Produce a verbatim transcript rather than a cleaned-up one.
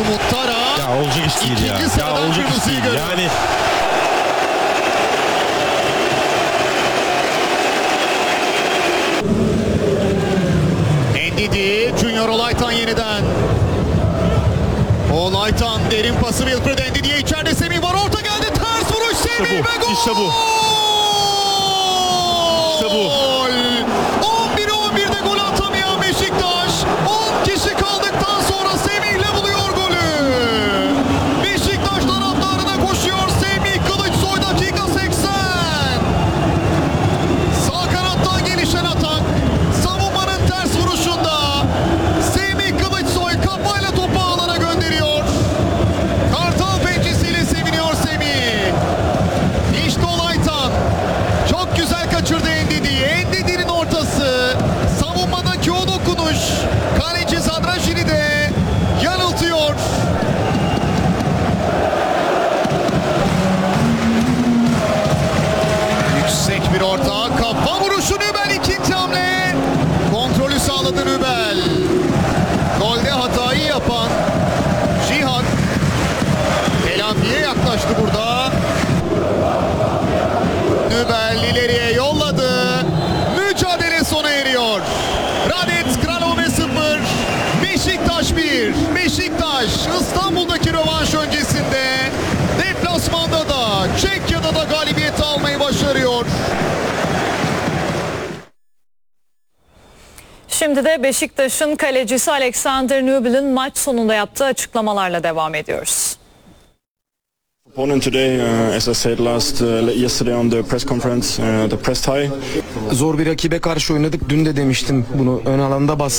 Muttara. Ya olacak iş değil ya. İkinci Ya sıradan olacak iş kırmızıyı değil. görüyor. Yani Ndidi, Junior Olaytan yeniden. Olaytan derin pası Wilfred Ndidi'ye, içeride Semih var, orta geldi, ters vuruş Semih İşte bu, ve gol! işte bu. İşte bu. on bir on birde gol atamayan Beşiktaş, on kişi kaldıktan sonra Semih'le buluyor golü. Beşiktaş taraftarına koşuyor Semih Kılıçsoy, dakika seksen. Sağ kanattan gelişen atak, savunmanın ters vuruşunda Semih Kılıçsoy kafayla topu ağlara gönderiyor. Kartal pençesiyle seviniyor Semih. İşte Olaytan. Çok güzel kaçırdı Ndidi'yi. Ndidi'nin ortası. Savunmadaki o dokunuş. Kaleci Zadrajini de yanıltıyor. Yüksek bir orta. Kafa vuruşu Nübel, ikinci hamle. Kontrolü sağladı Nübel. Golde hatayı yapan Cihan Elambi'ye yaklaştı burada. Nübel ileriye yolladı. Mücadele sona eriyor. Radetz Kralove sıfır, Beşiktaş bir. Beşiktaş İstanbul'daki rövanş öncesinde deplasmanda da Çekya'da da galibiyet almayı başarıyor. Şimdi de Beşiktaş'ın kalecisi Alexander Nübel'in maç sonunda yaptığı açıklamalarla devam ediyoruz. Opponent today, uh, as I said last uh, yesterday on the press conference, uh, the press tie. Zor bir rakibe karşı oynadık. Dün de demiştim bunu, ön alanda bas.